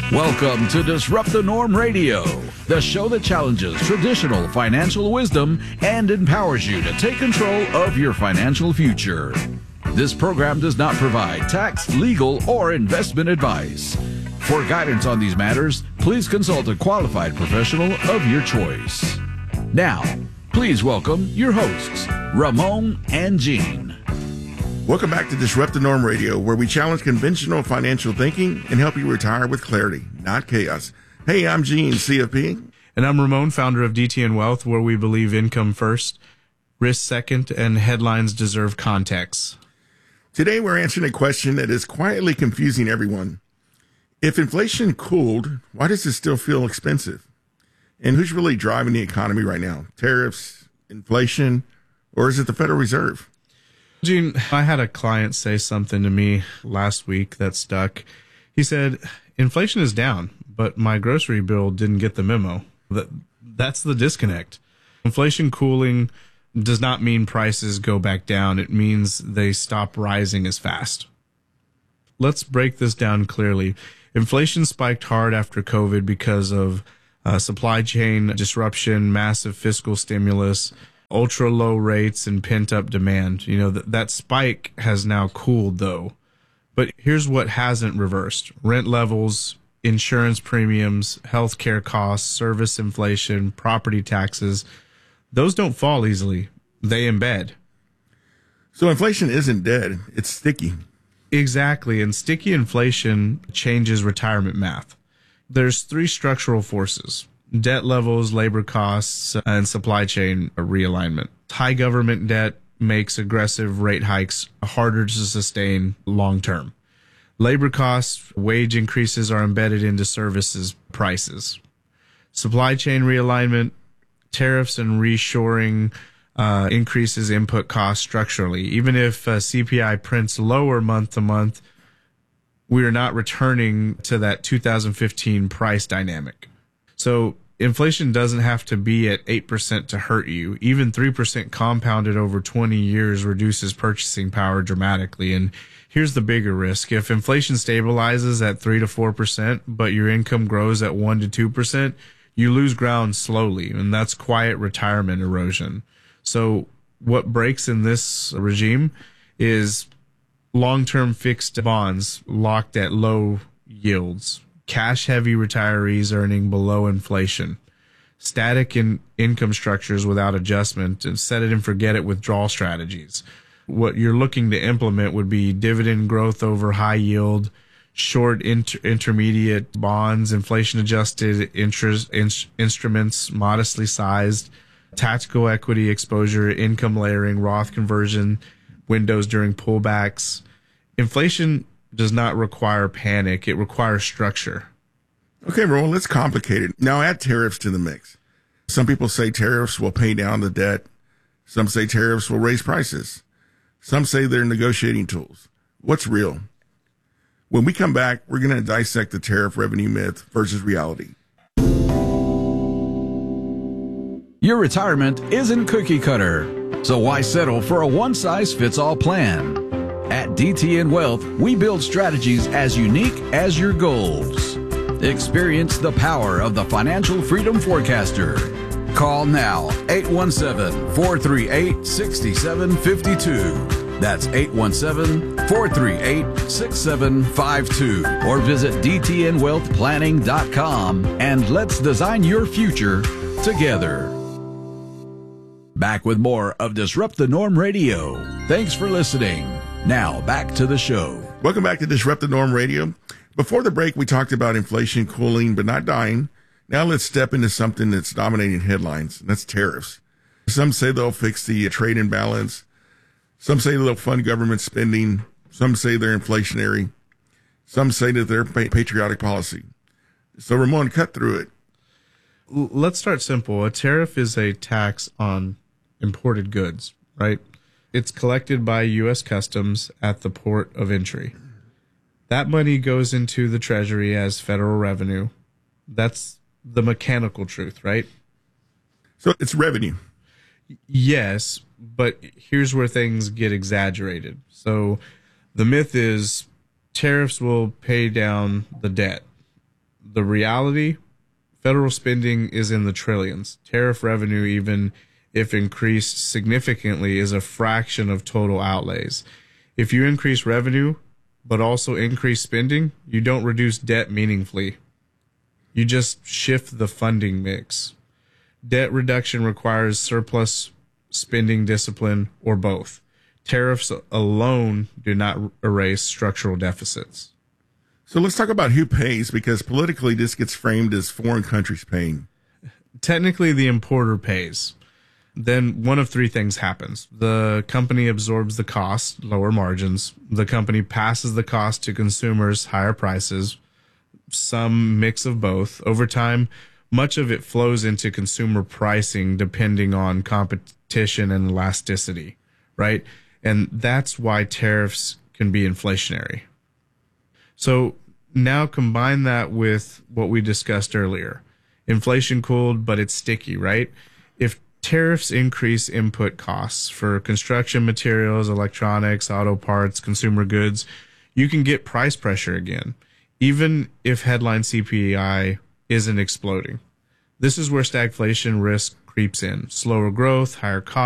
Welcome to Disrupt the Norm Radio, the show that challenges traditional financial wisdom and empowers you to take control of your financial future. This program does not provide tax, legal, or investment advice. For guidance on these matters, please consult a qualified professional of your choice. Now, please welcome your hosts, Ramon and Gene. Welcome back to Disrupt the Norm Radio, where we challenge conventional financial thinking and help you retire with clarity, not chaos. Hey, I'm Gene, CFP. And I'm Ramon, founder of DTN Wealth, where we believe income first, risk second, and headlines deserve context. Today, we're answering a question that is quietly confusing everyone. If inflation cooled, why does it still feel expensive? And who's really driving the economy right now? Tariffs, inflation, or is it the Federal Reserve? Gene, I had a client say something to me last week that stuck. He said, inflation is down, but my grocery bill didn't get the memo. That's the disconnect. Inflation cooling does not mean prices go back down. It means they stop rising as fast. Let's break this down clearly. Inflation spiked hard after COVID because of supply chain disruption, massive fiscal stimulus, ultra low rates, and pent up demand. You know, that spike has now cooled though. But here's what hasn't reversed. Rent levels, insurance premiums, healthcare costs, service inflation, property taxes. Those don't fall easily. They embed. So inflation isn't dead. It's sticky. Exactly. And sticky inflation changes retirement math. There's three structural forces: debt levels, labor costs, and supply chain realignment. High government debt makes aggressive rate hikes harder to sustain long term. Labor costs, wage increases are embedded into services prices. Supply chain realignment, tariffs and reshoring increases input costs structurally. Even if CPI prints lower month to month, we are not returning to that 2015 price dynamic. So inflation doesn't have to be at 8% to hurt you. Even 3% compounded over 20 years reduces purchasing power dramatically. And here's the bigger risk. If inflation stabilizes at 3 to 4%, but your income grows at 1 to 2%, you lose ground slowly, and that's quiet retirement erosion. So what breaks in this regime is long-term fixed bonds locked at low yields, cash-heavy retirees earning below inflation, static income structures without adjustment, and set it and forget it withdrawal strategies. What you're looking to implement would be dividend growth over high yield, short intermediate bonds, inflation-adjusted instruments, modestly sized, tactical equity exposure, income layering, Roth conversion, windows during pullbacks. Inflation does not require panic. It requires structure. Okay, Roland, let's complicate it. Now add tariffs to the mix. Some people say tariffs will pay down the debt. Some say tariffs will raise prices. Some say they're negotiating tools. What's real? When we come back, we're going to dissect the tariff revenue myth versus reality. Your retirement isn't cookie cutter, so why settle for a one-size-fits-all plan? At DTN Wealth, we build strategies as unique as your goals. Experience the power of the Financial Freedom Forecaster. Call now, 817-438-6752. That's 817-438-6752. Or visit DTNWealthPlanning.com and let's design your future together. Back with more of Disrupt the Norm Radio. Thanks for listening. Now, back to the show. Welcome back to Disrupt the Norm Radio. Before the break, we talked about inflation cooling but not dying. Now let's step into something that's dominating headlines, and that's tariffs. Some say they'll fix the trade imbalance. Some say they'll fund government spending. Some say they're inflationary. Some say that they're patriotic policy. So, Ramon, cut through it. Let's start simple. A tariff is a tax on imported goods, right? It's collected by U.S. Customs at the port of entry. That money goes into the Treasury as federal revenue. That's the mechanical truth, right? So it's revenue. Yes, but here's where things get exaggerated. So the myth is tariffs will pay down the debt. the reality, federal spending is in the trillions. Tariff revenue, even if increased significantly, is a fraction of total outlays. If you increase revenue, but also increase spending, you don't reduce debt meaningfully. You just shift the funding mix. Debt reduction requires surplus spending discipline or both. Tariffs alone do not erase structural deficits. So let's talk about who pays, because politically this gets framed as foreign countries paying. Technically, the importer pays. Then one of three things happens. The company absorbs the cost, lower margins. The company passes the cost to consumers, higher prices, some mix of both. Over time, much of it flows into consumer pricing depending on competition and elasticity, right? And that's why tariffs can be inflationary. So now combine that with what we discussed earlier. Inflation cooled, but it's sticky, right? If tariffs increase input costs for construction materials, electronics, auto parts, consumer goods, you can get price pressure again, even if headline CPI isn't exploding. This is where stagflation risk creeps in. Slower growth, higher costs.